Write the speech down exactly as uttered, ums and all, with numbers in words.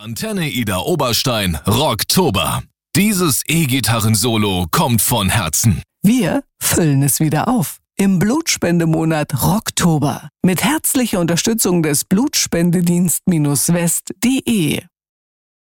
Antenne Ida Oberstein Rocktober. Dieses E-Gitarren-Solo kommt von Herzen. Wir füllen es wieder auf. Im Blutspendemonat Rocktober. Mit herzlicher Unterstützung des Blutspendedienst-west punkt de.